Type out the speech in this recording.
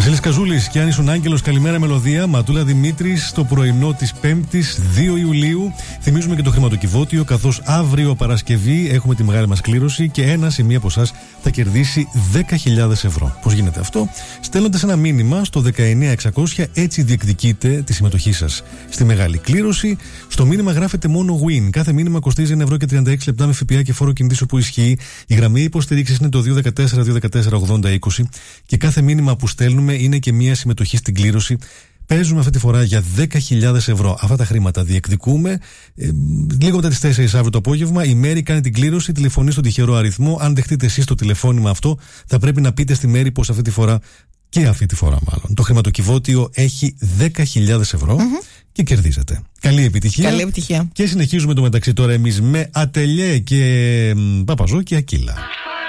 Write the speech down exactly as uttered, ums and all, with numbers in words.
Βασίλης Καζούλης και Άννη Άγγελος, καλημέρα μελωδία. Ματούλα Δημήτρης, στο πρωινό της Πέμπτης δύο Ιουλίου. Θυμίζουμε και το χρηματοκιβώτιο, καθώς αύριο Παρασκευή έχουμε τη μεγάλη μας κλήρωση και ένας ή μία από εσάς θα κερδίσει δέκα χιλιάδες ευρώ. Πώς γίνεται αυτό? Στέλνοντας ένα μήνυμα στο δεκαεννιά εξακόσια, έτσι διεκδικείτε τη συμμετοχή σας στη μεγάλη κλήρωση. Στο μήνυμα γράφετε μόνο win. Κάθε μήνυμα κοστίζει ένα ευρώ και τριάντα έξι λεπτά με ΦΠΑ και φόρο κινητής όπου ισχύει. Η γραμμή υποστηρίξης είναι το δύο ένα τέσσερα δύο ένα τέσσερα ογδόντα είκοσι και κάθε μήνυμα που στέλνουμε είναι και μία συμμετοχή στην κλήρωση. Παίζουμε αυτή τη φορά για δέκα χιλιάδες ευρώ. Αυτά τα χρήματα διεκδικούμε. Ε, λίγο μετά τις τέσσερις αύριο το απόγευμα, η Μέρη κάνει την κλήρωση, τηλεφωνεί στον τυχερό αριθμό. Αν δεχτείτε εσείς το τηλεφώνημα αυτό, θα πρέπει να πείτε στη Μέρη πως αυτή τη φορά, και αυτή τη φορά μάλλον, το χρηματοκιβώτιο έχει δέκα χιλιάδες ευρώ mm-hmm. και κερδίζετε. Καλή επιτυχία. Καλή επιτυχία. Και συνεχίζουμε το μεταξύ τώρα εμείς με Ατελιέ και Παπαζό και Ακύλα.